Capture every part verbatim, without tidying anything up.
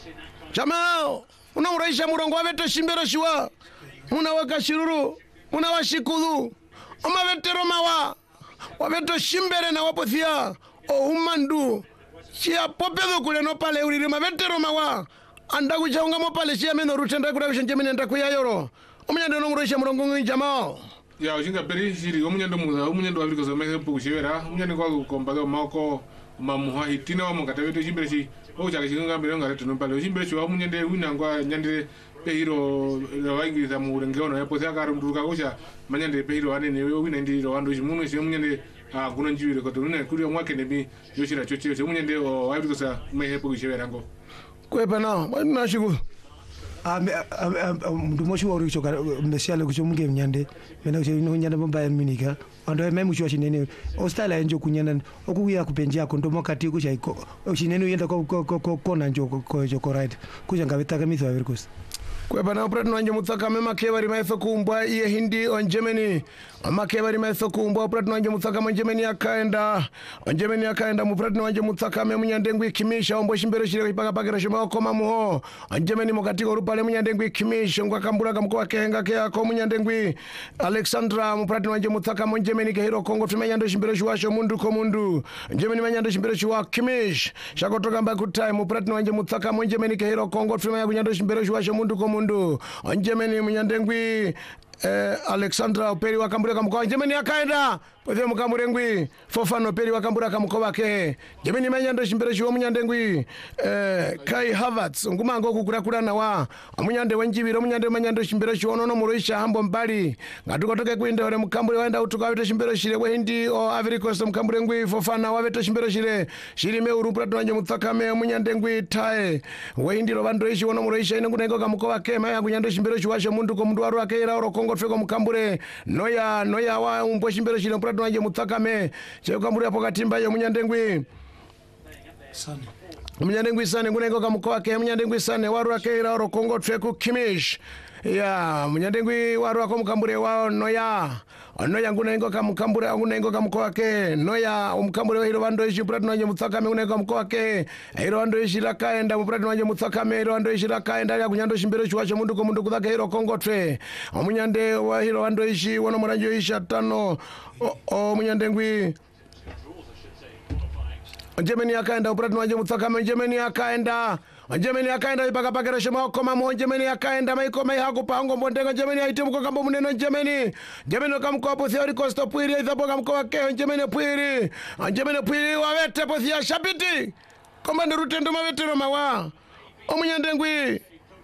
Jamaa unamuraisha murongo waveto shimbero shiwa munaweka shiruru munawashikudu omavetero mawa waveto shimbere na wapothia o humandu chia popedo kule no pale uriri mavetero mawa anda kuchaunga mo pale chia meno rutenda kura kushenjemene nda kuyayoro omunyando no muraisha murongo ngi jamaa ya ujinga peri shiri omunyando muza omunyando afrika zo meze pukushewera omunyando kwa kombado mako mamuha hitina wa mukata veto shimbere shi o chaka shinga mbere ngare tuno pale shimbere shi wa omunyande winangwa nyandire pehiro lawangiriza mu rengeono yapo saka mduka kosha manyande pehiro ane ne wina ndiro wando shimuno shi omunyande a kuno njiwire ko tunne kuri omwake ne bi yoshira choche shi omunyande o afrika sa mehe pukushewera ngo kwepa na na shiku mndu moshi wa uricho mbesiale kucho munge mnyande mena kucho ino nyanda mbaya minika ando memu chwa chinene ostala enjo kunyanda okuya kupenjia ko ndomo kati kucha iko chinene yenda ko ko kona njo ko ko right kucha ngabetaka mitho avirkus kwepa na opret nwanje mutsaka mema kebari maitho kumbwa iye hindi on Germany ama kebari maitho kumbwa opret nwanje mutsaka mo Germany akaenda on Germany akaenda mu opret nwanje mutsaka me munyandengwi kimisha ombo shimbero shire ipaka pakera shima koma muho on Germany mokatiko rupale munyandengwi kimisha ngwa kambura kamko wakenga ke ako munyandengwi Alexandra mu opret nwanje mutsaka mo Germany ke hiro Kongo tumenyando shimbero shwasho mundu ko mundu Germany manyando shimbero shwa kimish shakotoka mba kutai mu opret nwanje mutsaka mo Germany ke hiro Kongo tumenya kunyando shimbero shwasho mundu ko mundu onjemeni munyandengwi eh, Alexandra operi wakambura kamko Germany akaenda pothe mukamurengwi Fofana operi wakambura kamko wake Germany manyando shimbere shwo munyandengwi eh, Kai Havertz ngumango kukura kura nawa munyande wenjibiro munyande manyando shimbere shwo nono muroisha hambo mbali ngatukotoke kuinde ore mukambure waenda utuka wete shimbere shire we hindi o Ivory Coast mukamurengwi Fofana wavete shimbere shire shiri me urupra twanje mutsakame munyandengwi tae we hindi ro bando ishi wono muroisha ine kunengo kamko wake maya kunyando shimbere shwasho mundu ko mundu waru wake ira oro Kongo feko mukambure noya noya wa umbo shimbere shire mpra twanje mutsakame chekambure apo katimba yo munyandengwi sana munyandengwi sana kunengo kamko wake munyandengwi sana waru wake ira oro Kongo feko kimish ya munyandengwi waru wako mukambure wao noya noya ngunengo kamukambure ngunengo kamko wake noya umkambure hiro bando ishi prat nanje mutsakame ngunengo kamko wake hiro bando ishi lakaenda mu prat nanje mutsakame hiro bando ishi lakaenda ya kunyando shimbero chwacho mundu ko mundu kudaka hiro Kongo tre omunyande wa hiro bando ishi wono muranjo ishi atano o, o munyandengwi Germany akaenda prat nanje mutsakame Germany akaenda Germany akaenda ipaka pakera shema koma mo Germany akaenda maiko mai haku pango mbondenga Germany aitimu kwa kambo muneno Germany Germany kamko hapo Ivory Coast pwiri ithapo kamko wake Germany pwiri Germany pwiri wawete po thia shabiti koma ndirutendo mavetero mawa omunyandengwi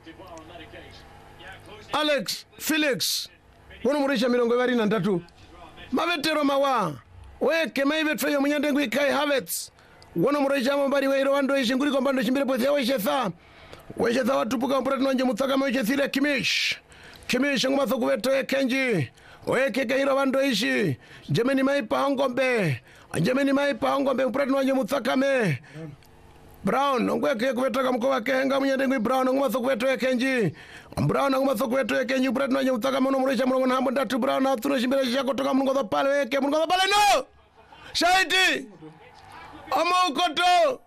Alex Felix wono murisha mirongo ibiri na tatu mavetero mawa weke maivetfe yo munyandengwi Kai Havertz wono muroisha mbari weiro wando ishinguri kombando shimbire pothia weshetha weshetha watupuka mpurati nanje mutsaka meche thile kimish kimish ngumatho kuveto ekenji weke kehiro wando ishi Germany maipa hongombe Germany maipa hongombe mpurati nanje mutsaka me Brown ngweke kuveto kamko wakenga munyandengwi Brown ngumatho kuveto ekenji Brown ngumatho kuveto ekenji mpurati nanje mutsaka mono muroisha murongo nhambo ndatu Brown atuno shimbire shako toka mungo pale weke mungo pale no Shahidi Amokoto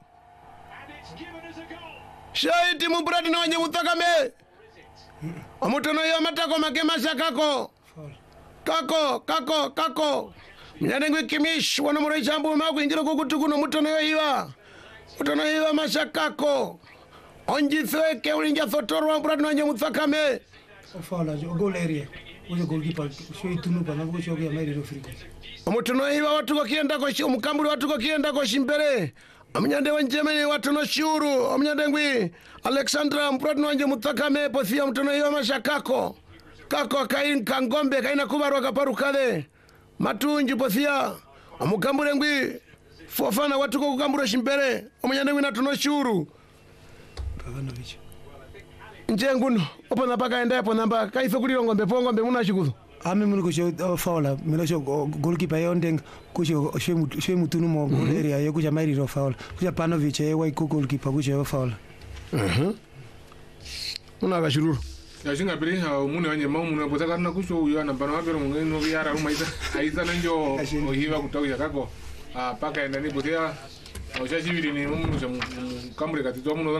Shahidi mubradi na wanye mutakame Amutono ya matako makema shakako Kako, kako, kako Mnyandengwi kimish wana mureisha ambu maku ingiro kukutukuno mutono ya hiwa Mutono ya hiwa mashakako Onjithweke ulinja thotoro wa mubradi na wanye mutakame Ofala, goal area Uze goalkeeper Shoi tunupa na vuko shogi ya mairi rofiriko Omutono hiwa watu kwa kienda kwa shi Omukamburi watu kwa kienda kwa shimbere Omunyande wenjemeni watu no shuru Omunyandengwi Alexandra mpratu wanje mutakame pothia mutono hiwa mashakako Kako kain kangombe kaina kubaru wakaparu kade Matunji pothia Omukamburi ngwi Fofana watu kwa kukamburu shimbere Omunyandengwi natuno shuru Kagano vichi Njenguno Opo napaka enda yapo namba Kaitho kuri ngombe po ngombe muna shikudu Ami munu kusho faula milosho goalkeeper yondeng kusho shwe mutunu mo goal area yo kusha mairi ro faula kusha Panovic ye wai goalkeeper kusho faula mhm una gashururu ya jinga biri ha mune wanye mau mune botaka na kusho uyo na bana wabero ngeno yara rumaita aiza nanjo ohiwa kutauya kako ah paka endani botea osha shibiri ni mu kamure katito muno